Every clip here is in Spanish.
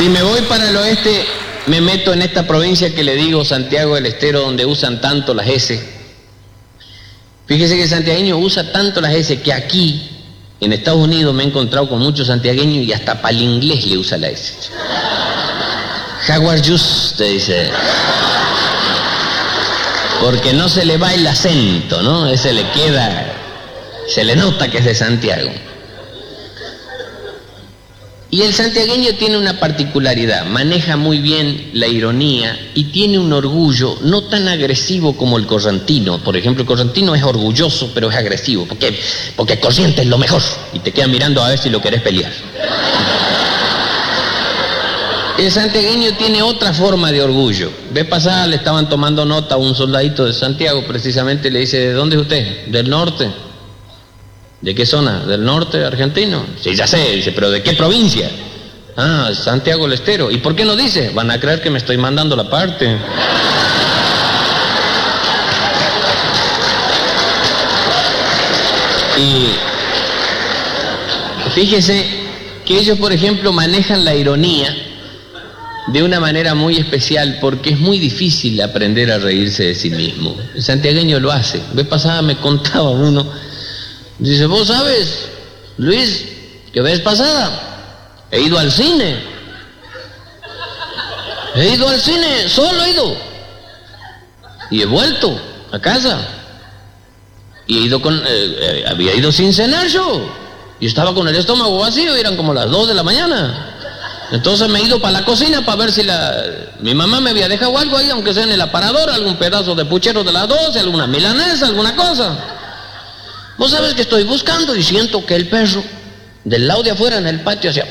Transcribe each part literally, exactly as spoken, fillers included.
Si me voy para el oeste, me meto en esta provincia que le digo Santiago del Estero, donde usan tanto las S. Fíjese que el santiagueño usa tanto las S que aquí, en Estados Unidos, me he encontrado con muchos santiagueños y hasta para el inglés le usa la S. How are you, te dice. Porque no se le va el acento, ¿no? Ese le queda, se le nota que es de Santiago. Y el santiagueño tiene una particularidad, maneja muy bien la ironía y tiene un orgullo no tan agresivo como el correntino. Por ejemplo, el correntino es orgulloso, pero es agresivo, porque, porque Corrientes es lo mejor y te queda mirando a ver si lo querés pelear. El santiagueño tiene otra forma de orgullo. Vez pasada le estaban tomando nota a un soldadito de Santiago, precisamente, le dice, ¿de dónde es usted? ¿Del norte? ¿De qué zona? ¿Del norte argentino? Sí, ya sé, dice, pero ¿de qué provincia? Ah, Santiago del Estero. ¿Y por qué no dice? Van a creer que me estoy mandando la parte. Y fíjese que ellos, por ejemplo, manejan la ironía de una manera muy especial, porque es muy difícil aprender a reírse de sí mismo. El santiagueño lo hace. Vez pasada me contaba uno, dice, ¿vos sabes, Luis, que vez pasada he ido al cine? He ido al cine, solo he ido. Y he vuelto a casa. Y he ido con, eh, eh, había ido sin cenar yo. Y estaba con el estómago vacío, y eran como las dos de la mañana. Entonces me he ido para la cocina para ver si la, mi mamá me había dejado algo ahí, aunque sea en el aparador, algún pedazo de puchero de las doce, alguna milanesa, alguna cosa. Vos sabes que estoy buscando y siento que el perro del lado de afuera en el patio hacía...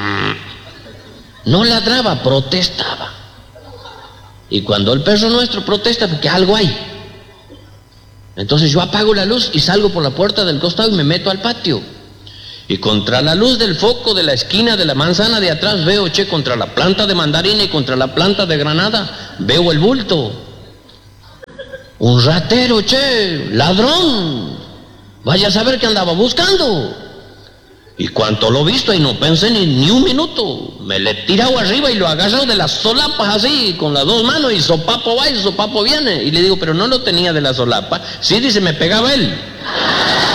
No ladraba, protestaba. Y cuando el perro nuestro protesta, porque algo hay. Entonces yo apago la luz y salgo por la puerta del costado y me meto al patio. Y contra la luz del foco de la esquina de la manzana de atrás veo, che, contra la planta de mandarina y contra la planta de granada, veo el bulto. Un ratero, che, ladrón. Vaya a saber qué andaba buscando. Y cuanto lo visto, y no pensé ni, ni un minuto, me le he tirado arriba y lo he agarrado de las solapas así, con las dos manos, y sopapo va y sopapo viene. Y le digo, pero no lo tenía de la solapa. Sí, dice, me pegaba él.